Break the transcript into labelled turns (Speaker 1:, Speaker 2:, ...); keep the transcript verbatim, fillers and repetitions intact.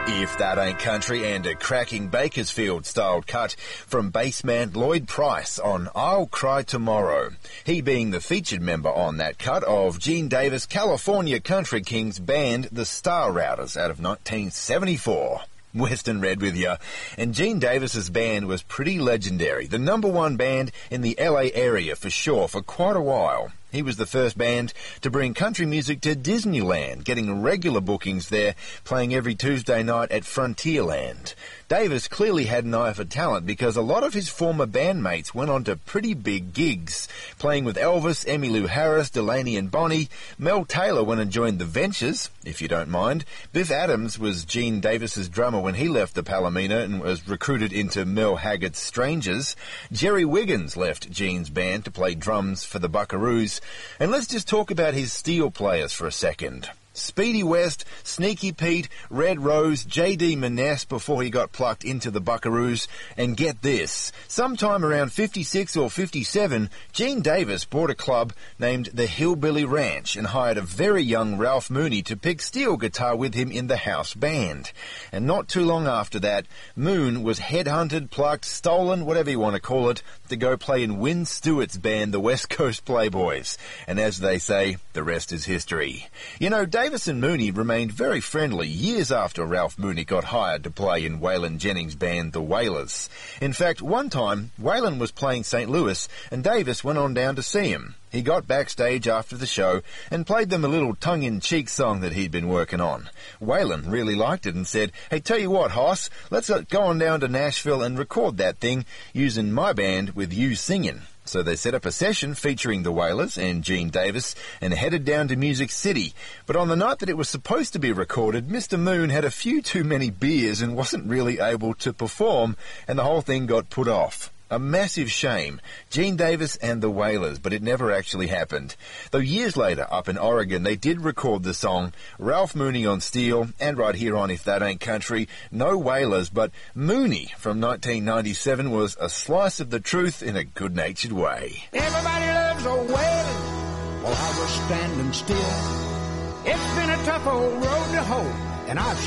Speaker 1: If That Ain't Country, and a cracking Bakersfield-styled cut from bassman Lloyd Price on I'll Cry Tomorrow. He being the featured member on that cut of Gene Davis' California Country Kings band, the Star Routers, out of nineteen seventy-four. Western Red with you. And Gene Davis's band was pretty legendary. The number one band in the L A area for sure for quite a while. He was the first band to bring country music to Disneyland, getting regular bookings there, playing every Tuesday night at Frontierland. Davis clearly had an eye for talent because a lot of his former bandmates went on to pretty big gigs, playing with Elvis, Emmylou Harris, Delaney and Bonnie. Mel Taylor went and joined the Ventures, if you don't mind. Biff Adams was Gene Davis's drummer when he left the Palomino and was recruited into Merle Haggart's Strangers. Jerry Wiggins left Gene's band to play drums for the Buckaroos. And let's just talk about his steel players for a second. Speedy West, Sneaky Pete, Red Rose, J D Maness before he got plucked into the Buckaroos. And get this, sometime around fifty-six or fifty-seven, Gene Davis bought a club named the Hillbilly Ranch and hired a very young Ralph Mooney to pick steel guitar with him in the house band. And not too long after that, Moon was headhunted, plucked, stolen, whatever you want to call it, to go play in Win Stewart's band, the West Coast Playboys. And as they say, the rest is history. You know, Davis Davis and Mooney remained very friendly years after Ralph Mooney got hired to play in Waylon Jennings' band, the Wailers. In fact, one time, Waylon was playing Saint Louis, and Davis went on down to see him. He got backstage after the show and played them a little tongue-in-cheek song that he'd been working on. Waylon really liked it and said, "Hey, tell you what, Hoss, let's go on down to Nashville and record that thing using my band with you singing." So they set up a session featuring the Wailers and Gene Davis and headed down to Music City. But on the night that it was supposed to be recorded, Mister Moon had a few too many beers and wasn't really able to perform, and the whole thing got put off. A massive shame. Gene Davis and the Wailers, but it never actually happened. Though years later, up in Oregon, they did record the song, Ralph Mooney on steel, and right here on If That Ain't Country, no Wailers, but Mooney from nineteen ninety-seven was a slice of the truth in a good-natured way.
Speaker 2: Everybody loves a wailing while I was standing still. It's been a tough old road to hoe, and I've